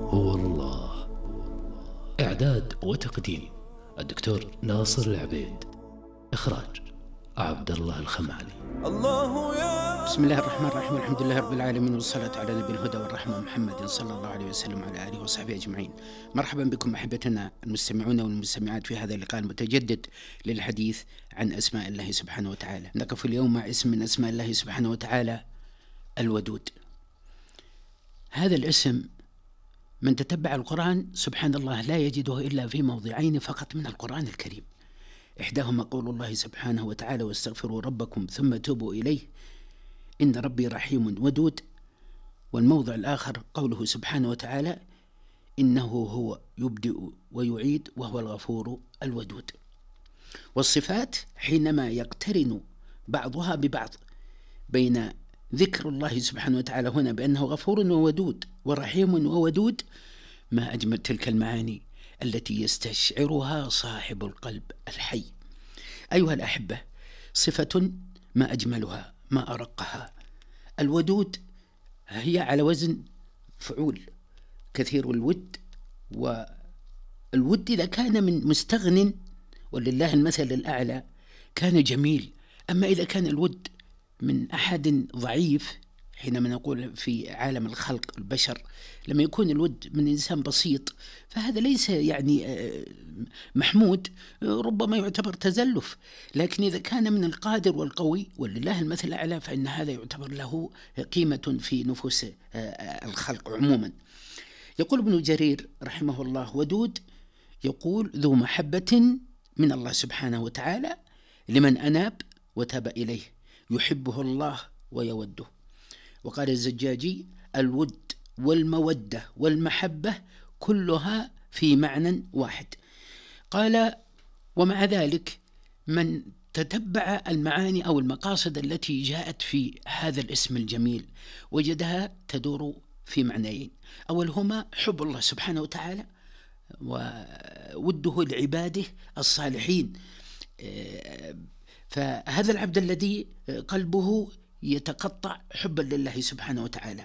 هو الله. إعداد وتقديم الدكتور ناصر العبيد. إخراج عبد الله الخمعلي. بسم الله الرحمن الرحيم، الحمد لله رب العالمين، والصلاة على نبي الهدى والرحمة محمد صلى الله عليه وسلم وعلى آله وصحبه أجمعين. مرحبا بكم أحبتنا المستمعون والمستمعات في هذا اللقاء المتجدد للحديث عن أسماء الله سبحانه وتعالى. نقف اليوم مع اسم من أسماء الله سبحانه وتعالى، الودود. هذا الاسم من تتبع القرآن سبحان الله لا يجده إلا في موضعين فقط من القرآن الكريم، إحداهما قول الله سبحانه وتعالى: واستغفروا ربكم ثم توبوا إليه إن ربي رحيم ودود. والموضع الآخر قوله سبحانه وتعالى: إنه هو يبدئ ويعيد وهو الغفور الودود. والصفات حينما يقترن بعضها ببعض بين ذكر الله سبحانه وتعالى هنا بأنه غفور وودود ورحيم وودود، ما أجمل تلك المعاني التي يستشعرها صاحب القلب الحي. أيها الأحبة، صفة ما أجملها ما أرقها. الودود هي على وزن فعول، كثير الود، والود إذا كان من مستغن ولله المثل الأعلى كان جميل. أما إذا كان الود من أحد ضعيف، حينما نقول في عالم الخلق البشر لما يكون الود من إنسان بسيط فهذا ليس محمود، ربما يعتبر تزلف. لكن إذا كان من القادر والقوي ولله المثل الأعلى فإن هذا يعتبر له قيمة في نفوس الخلق عموما. يقول ابن جرير رحمه الله: ودود يقول ذو محبة من الله سبحانه وتعالى لمن أناب وتاب إليه، يحبه الله ويوده. وقال الزجاجي: الود والمودة والمحبة كلها في معنى واحد. قال: ومع ذلك من تتبع المعاني أو المقاصد التي جاءت في هذا الاسم الجميل وجدها تدور في معنيين: أولهما حب الله سبحانه وتعالى ووده لعباده الصالحين. فهذا العبد الذي قلبه يتقطع حبا لله سبحانه وتعالى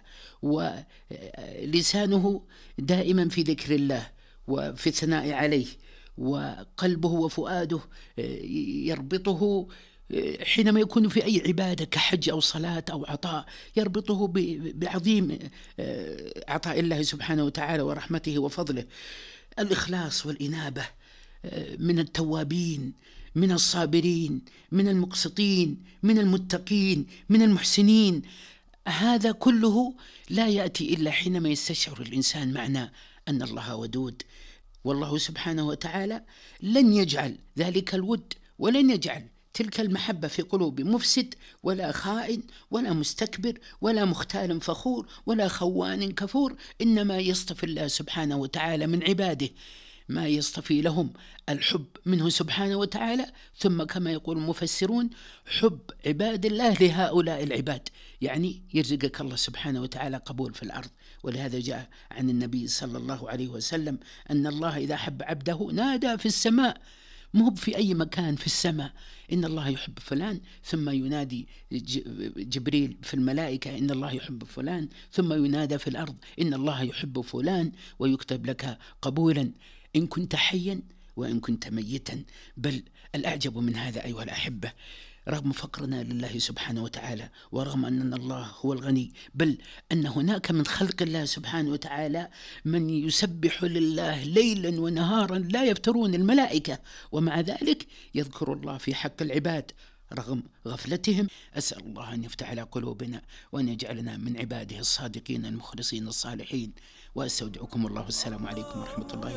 ولسانه دائما في ذكر الله وفي الثناء عليه، وقلبه وفؤاده يربطه حينما يكون في أي عبادة كحج أو صلاة أو عطاء، يربطه بعظيم عطاء الله سبحانه وتعالى ورحمته وفضله. الإخلاص والإنابة، من التوابين، من الصابرين، من المقسطين، من المتقين، من المحسنين. هذا كله لا يأتي إلا حينما يستشعر الإنسان معنى أن الله ودود. والله سبحانه وتعالى لن يجعل ذلك الود ولن يجعل تلك المحبة في قلوب مفسد ولا خائن ولا مستكبر ولا مختال فخور ولا خوان كفور. إنما يصطفي الله سبحانه وتعالى من عباده ما يصطفي لهم الحب منه سبحانه وتعالى، ثم كما يقول المفسرون: حب عباد الله لهؤلاء العباد، يعني يرزقك الله سبحانه وتعالى قبول في الأرض. ولهذا جاء عن النبي صلى الله عليه وسلم أن الله إذا حب عبده نادى في السماء، مو في أي مكان في السماء، إن الله يحب فلان، ثم ينادي جبريل في الملائكة إن الله يحب فلان، ثم ينادى في الأرض إن الله يحب فلان، ويكتب لك قبولا إن كنت حيا وإن كنت ميتا. بل الأعجب من هذا أيها الأحبة، رغم فقرنا لله سبحانه وتعالى ورغم أن الله هو الغني، بل أن هناك من خلق الله سبحانه وتعالى من يسبح لله ليلا ونهارا لا يفترون الملائكة، ومع ذلك يذكر الله في حق العباد رغم غفلتهم. أسأل الله أن يفتح على قلوبنا وأن يجعلنا من عباده الصادقين المخلصين الصالحين. وأستودعكم الله، والسلام عليكم ورحمة الله.